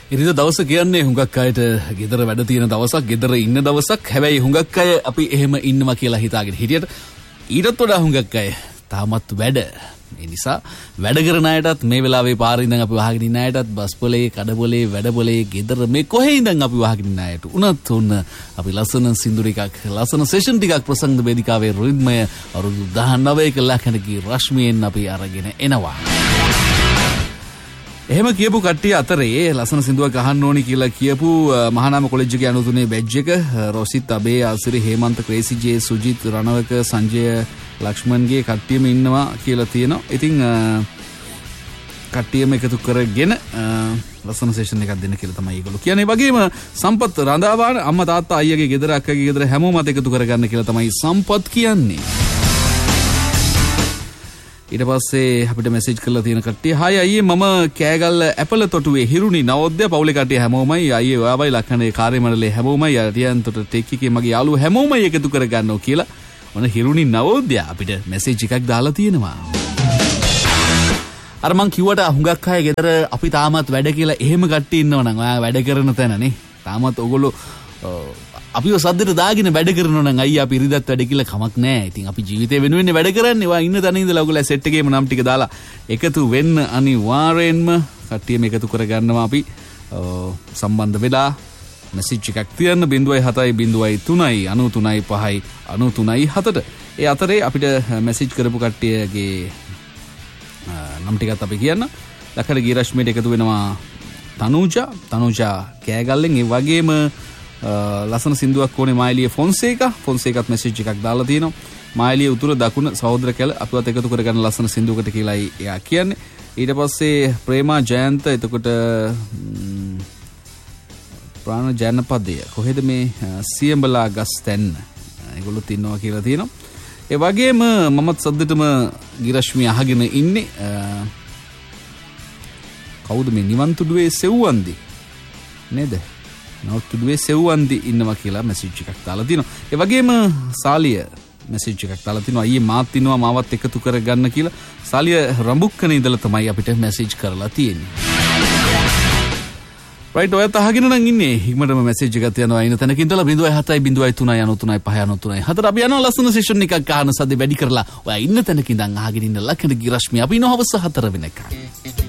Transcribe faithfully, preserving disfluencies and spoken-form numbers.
ඉරිදා දවස කියන්නේ හුඟක් අයට ගෙදර වැඩ තියෙන දවසක්, ගෙදර ඉන්න දවසක්. හැබැයි හුඟක් අය අපි එහෙම ඉන්නවා කියලා හිතාගෙන හිටියට ඊටත් වඩා හුඟක් අය තාමත් වැඩ. ඒ නිසා වැඩ කරන අයටත් මේ වෙලාවේ පාරේ ඉඳන් අපි වහගෙන ඉන්න අයටත් බස් පොලේ, කඩ පොලේ, වැඩ පොලේ, ගෙදර මේ කොහේ ඉඳන් අපි වහගෙන ඉන්න අයට උනත් උන්න අපි ලස්සන සින්දුර එකක්, ලස්සන සෙෂන් ටිකක් ප්‍රසංග වේදිකාවේ රිද්මය අවුරුදු දහනවයක ලක්ෂණකී රශ්මියෙන් අපි අරගෙන එනවා. එහෙම කියපු කට්ටිය අතරේ ලස්සන සින්දුවක් අහන්න ඕනි කියලා කියපු මහානාම කොලෙජ් එකේ අනුතුනේ බැජ් එක රොසිත්, අබේ, ආසිරි, හේමන්ත, ක්‍රේසි ජේ, සුජිත්, රණවක, සංජය, ලක්ෂ්මන්ගේ කට්ටියම ඉන්නවා කියලා තියෙනවා. ඉතින් කට්ටියම එකතු කරගෙන ලස්සන සෙෂන් එකක් දෙන්න කියලා තමයි ඒගොල්ලෝ කියන්නේ. ඒ වගේම සම්පත් රඳාවාන අම්මා තාත්තා අයියගේ ගෙදර අක්කගේ ගෙදර හැමෝමත් එකතු කරගන්න කියලා තමයි සම්පත් කියන්නේ. ඊට පස්සේ අපිට මෙසේජ් කරලා තියෙන කට්ටිය, "හායි අයියේ, මම කෑගල්ල ඇපල තොටුවේ හිරුණි නවෝදය පවුලේ කට්ටිය හැමෝමයි, අයියේ ඔයාවයි ලක්ෂණේ කාර්ය මණ්ඩලයේ හැමෝමයි, යටියන්තොට ටෙක් එකේ මගේ යාළුවෝ හැමෝමයි එකතු කරගන්නවා" කියලා ඔන්න හිරුණි නවෝදය අපිට මෙසේජ් එකක් දාලා තියෙනවා. අර මං කිව්වට හුඟක් අය ගෙදර අපි තාමත් වැඩ කියලා එහෙම කට්ටිය ඉන්නවනම් ඔයා වැඩ කරන තැනනේ. තාමත් ඔයගොල්ලෝ අපිව සද්දට දාගෙන වැඩ කරනවා නම් අයියා අපි ඉරිදත් වැඩ කියලා කමක් නැහැ. ඉතින් අපි ජීවිතේ වෙනුවෙන් වැඩ කරන්නේ. ඔයා ඉන්න තැන ඉඳලා ඔයගොල්ලෝ සෙට් එකේම නම් ටික දාලා එකතු වෙන්න අනිවාර්යෙන්ම කට්ටියම එකතු කරගන්නවා. අපි සම්බන්ධ වෙලා මෙසේජ් එකක් තියන්න ज़ीरो सात ज़ीरो तीन नौ तीन पाँच नौ तीन सात. ඒ අතරේ අපිට මෙසේජ් කරපු කට්ටියගේ නම් ටිකත් අපි කියන්න. ලක්ෂණ ගීරශ්මියට එකතු වෙනවා තනුජා, තනුජා කෑගල්ලෙන්. ඒ වගේම ලස්සන සින්දුවක් ඕනේ මායිලිය ෆොන්සේකා, ෆොන්සේකාත් මෙසේජ් එකක් දාලා තියෙනවා. මායිලිය උතුර දකුණ සහෝදර කැල අපිවත් එකතු කරගන්න ලස්සන සින්දුවකට කියලායි එයා කියන්නේ. ඊට පස්සේ ප්‍රේමා ජයන්ත, එතකොට ප්‍රාණ ජනපදය කොහෙද මේ සියඹලා ගස් තැන්න ඒගොල්ලොත් ඉන්නවා කියලා තියෙනවා. ඒ වගේම මමත් සද්දටම ගිරශ්මිය අහගෙන ඉන්නේ. කවුද මේ නිවන්තුඩුවේ සෙව්වන්දි නේද? නවතුඩුවේ සෙව්වන්දි ඉන්නවා කියලා මෙසේජ් එකක් දාලා තියෙනවා. ඒ වගේම සාලිය මෙසේජ් එකක් දාලා තිනවා, "අයියේ මාත් ඉන්නවා, මාවත් එකතු කරගන්න" කියලා. සාලිය රඹුක්කන ඉඳලා තමයි අපිට මෙසේජ් කරලා තියෙන්නේ. රයිට්, ඔයත් අහගෙන නම් ඉන්නේ. ඉක්මනටම මෙසේජ් එකක් යනවා ඉන්න තැනක ඉඳලා ज़ीरो सात ज़ीरो तीन नौ तीन पाँच नौ तीन सात. අපි යනවා ලස්සන සෙෂන් එකක් අහන සද්ද වැඩි කරලා. ඔයා ඉන්න තැනක ඉඳන් අහගෙන ඉන්න ලක්ෂණ ගිරශ්මිය අපි ඉන්න හවස හතර වෙනකන්.